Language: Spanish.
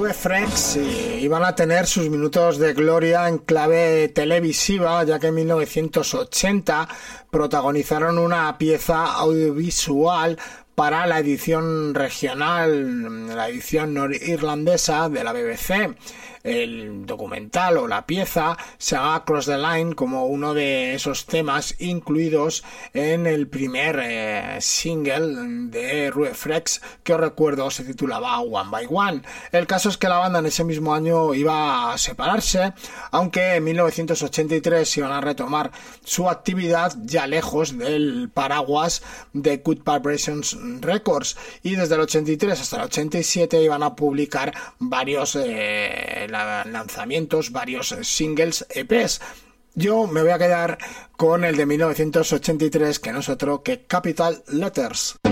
Frex iban a tener sus minutos de gloria en clave televisiva, ya que en 1980 protagonizaron una pieza audiovisual para la edición regional, la edición norirlandesa de la BBC. El documental o la pieza se llama Cross the Line, como uno de esos temas incluidos en el primer single de Frex, que os recuerdo se titulaba One by One. El caso es que la banda en ese mismo año iba a separarse, aunque en 1983 iban a retomar su actividad ya lejos del paraguas de Good Vibrations Records, y desde el 83 hasta el 87 iban a publicar varios lanzamientos, varios singles, EPs. Yo me voy a quedar con el de 1983, que no es otro que Capital Letters.